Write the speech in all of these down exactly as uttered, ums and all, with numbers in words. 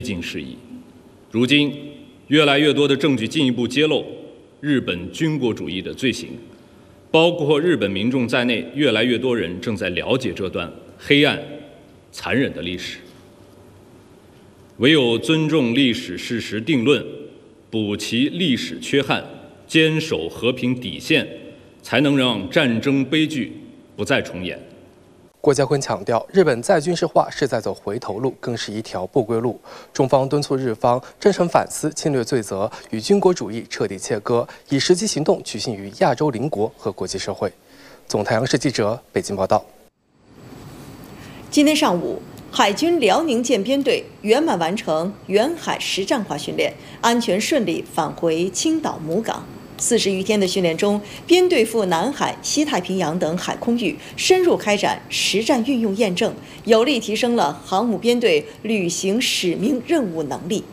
进事宜。如今，越来越多的证据进一步揭露日本军国主义的罪行，包括日本民众在内，越来越多人正在了解这段黑暗、残忍的历史。唯有尊重历史事实定论，补齐历史缺憾，坚守和平底线，才能让战争悲剧不再重演。 郭家坤强调，日本再军事化是在走回头路，更是一条不归路。中方敦促日方真诚反思侵略罪责，与军国主义彻底切割，以实际行动取信于亚洲邻国和国际社会。总太阳市记者北京报道。 今天上午，海军辽宁舰编队圆满完成远海实战化训练，安全顺利返回青岛母港。四十余天的训练中，编队赴南海、西太平洋等海空域深入开展实战运用验证，有力提升了航母编队履行使命任务能力。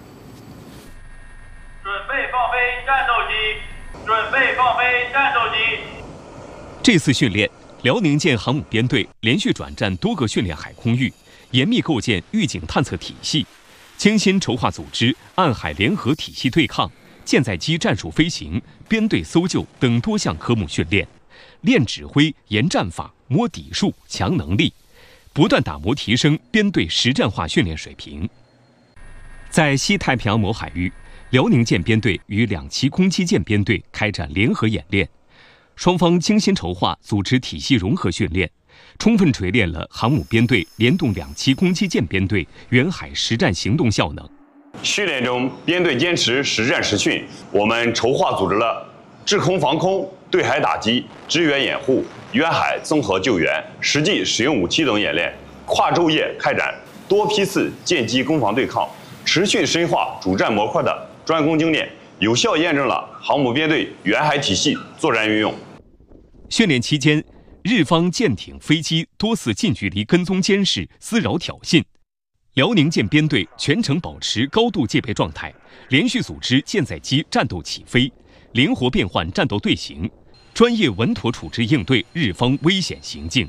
准备放飞战斗机，准备放飞战斗机。 这次训练，辽宁舰航母编队连续转战多个训练海空域，严密构建预警探测体系，精心筹划组织岸海联合体系对抗、舰载机战术飞行、编队搜救等多项科目训练，练指挥、研战法、摸底数、强能力，不断打磨提升编队实战化训练水平。在西太平洋某海域，辽宁舰编队与两栖攻击舰编队开展联合演练，双方精心筹划组织体系融合训练，充分锤炼了航母编队联动两栖攻击舰编队远海实战行动效能。 训练中，编队坚持实战实训，我们筹划组织了制空防空、对海打击、支援掩护、远海综合救援、实际使用武器等演练，跨昼夜开展多批次舰机攻防对抗，持续深化主战模块的专攻经验，有效验证了航母编队远海体系作战运用。 训练期间，日方舰艇、飞机多次近距离跟踪监视、滋扰挑衅。辽宁舰编队全程保持高度戒备状态，连续组织舰载机战斗起飞，灵活变换战斗队形，专业稳妥处置应对日方危险行径。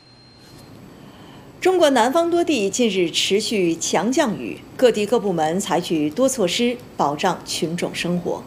中国南方多地近日持续强降雨，各地各部门采取多措施保障群众生活。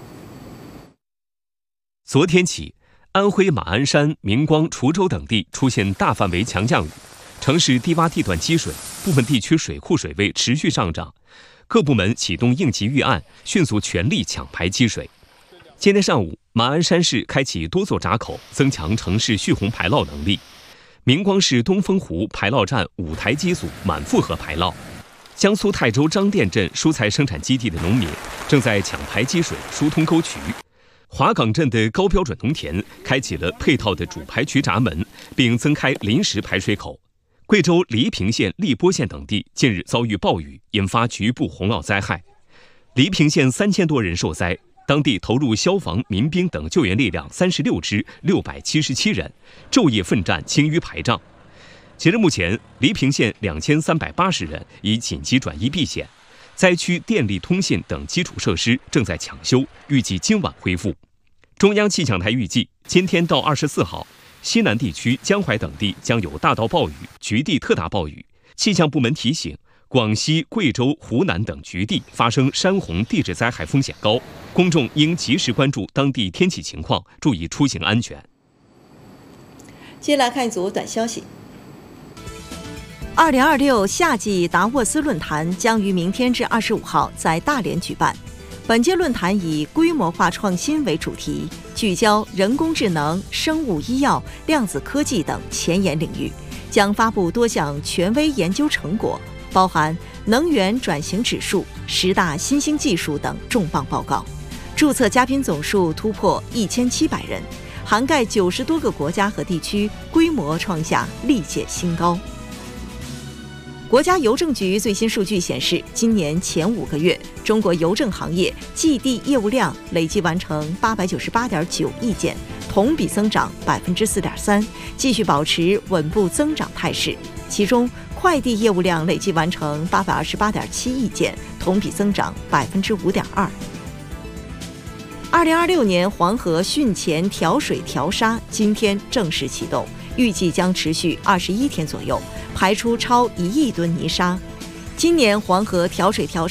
昨天起，安徽马鞍山、明光、滁州等地出现大范围强降雨，城市低洼地段积水，部分地区水库水位持续上涨，各部门启动应急预案，迅速全力抢排积水。今天上午，马鞍山市开启多座闸口，增强城市蓄洪排涝能力。明光市东风湖排涝站五台机组满负荷排涝。江苏泰州张店镇蔬菜生产基地的农民正在抢排积水、疏通沟渠。华岗镇的高标准农田开启了配套的主排渠闸门，并增开临时排水口。贵州黎平县、荔波县等地近日遭遇暴雨，引发局部洪涝灾害。黎平县三千多人受灾，当地投入消防、民兵等救援力量三十六支，六百七十七人，昼夜奋战，清淤排障。截至目前，黎平县两千三百八十人已紧急转移避险，灾区电力、通信等基础设施正在抢修，预计今晚恢复。中央气象台预计，今天到二十四号。西南地区、江淮等地将有大到暴雨、局地特大暴雨。气象部门提醒，广西、贵州、湖南等局地发生山洪地质灾害风险高，公众应及时关注当地天气情况，注意出行安全。 接下来看一组短消息。二零二六夏季达沃斯论坛将于明天至二十五号在大连举办。本届论坛以规模化创新为主题，聚焦人工智能、生物医药、量子科技等前沿领域，将发布多项权威研究成果，包含能源转型指数、十大新兴技术等重磅报告。注册嘉宾总数突破一千七百人，涵盖九十多个国家和地区，规模创下历届新高。国家邮政局最新数据显示，今年前五个月，中国邮政行业寄递业务量累计完成八百九十八点九亿件，同比增长百分之四点三，继续保持稳步增长态势。其中，快递业务量累计完成八百二十八点七亿件，同比增长百分之五点二。二零二六年黄河汛前调水调沙今天正式启动，预计将持续二十一天左右，排出超一亿吨泥沙。 今年黄河调水调